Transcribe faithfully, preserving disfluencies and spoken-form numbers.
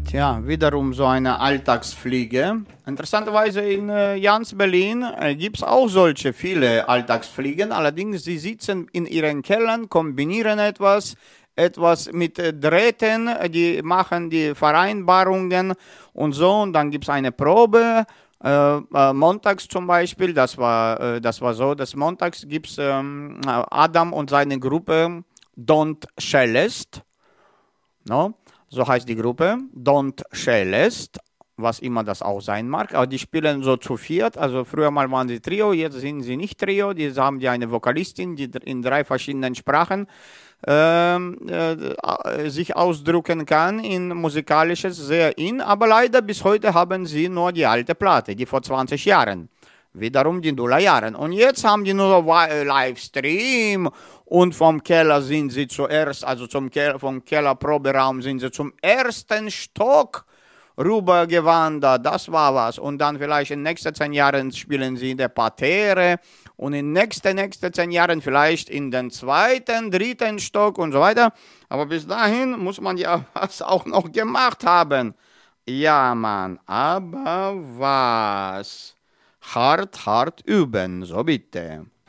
Tja, wiederum so eine Alltagsfliege. Interessanterweise in äh, Jans Berlin äh, gibt es auch solche viele Alltagsfliegen. Allerdings, sie sitzen in ihren Kellern, kombinieren etwas, etwas mit äh, Drähten, die machen die Vereinbarungen und so. Und dann gibt es eine Probe. Äh, äh, montags zum Beispiel, das war, äh, das war so, dass montags gibt es ähm, Adam und seine Gruppe Don't Cellest. No? So heißt die Gruppe, Don't Cellest, was immer das auch sein mag. Aber die spielen so zu viert, also früher mal waren sie Trio, jetzt sind sie nicht Trio, die haben die eine Vokalistin, die in drei verschiedenen Sprachen ähm, äh, sich ausdrücken kann, in musikalisches sehr in, aber leider bis heute haben sie nur die alte Platte, die vor zwanzig Jahren. Wiederum die Nullerjahren. Und jetzt haben die nur Livestream und vom Keller sind sie zuerst, also zum Keller, vom Kellerproberaum sind sie zum ersten Stock rübergewandert. Das war was. Und dann vielleicht in den nächsten zehn Jahren spielen sie in der Parterre und in den nächsten, nächsten zehn Jahren vielleicht in den zweiten, dritten Stock und so weiter. Aber bis dahin muss man ja was auch noch gemacht haben. Ja, Mann, aber was? Hart, hart üben, so bitte.